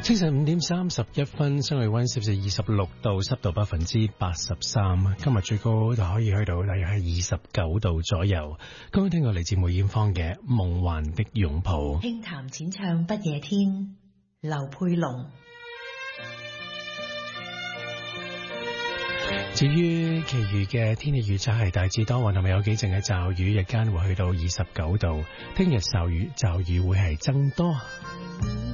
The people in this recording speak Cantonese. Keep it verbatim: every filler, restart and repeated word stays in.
清晨五點三十一分，室內溫攝氏二十六度，濕度百分之八十三。今日最高就可以去到大約係二十九度左右。剛剛聽過嚟自梅艷芳嘅《夢幻的擁抱》。 輕談淺唱不夜天，劉佩龍。 至於其餘嘅天氣預測係大致多雲，同埋有幾陣嘅驟雨，日間會去到二十九度。聽日驟雨驟雨會係增多。